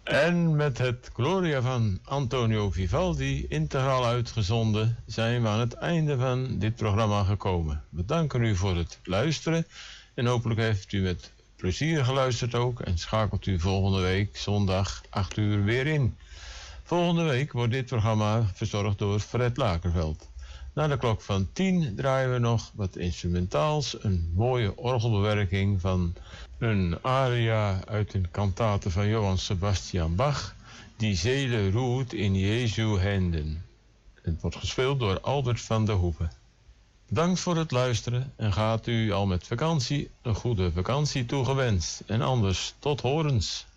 En met het Gloria van Antonio Vivaldi integraal uitgezonden zijn we aan het einde van dit programma gekomen. We danken u voor het luisteren en hopelijk heeft u met plezier geluisterd ook en schakelt u volgende week zondag 8 uur weer in. Volgende week wordt dit programma verzorgd door Fred Lakerveld. Na de klok van 10 draaien we nog wat instrumentaals, een mooie orgelbewerking van een aria uit een kantate van Johann Sebastian Bach, Die Seele ruht in Jesu Händen. Het wordt gespeeld door Albert van der Hoeven. Bedankt voor het luisteren en gaat u al met vakantie een goede vakantie toegewenst. En anders tot horens.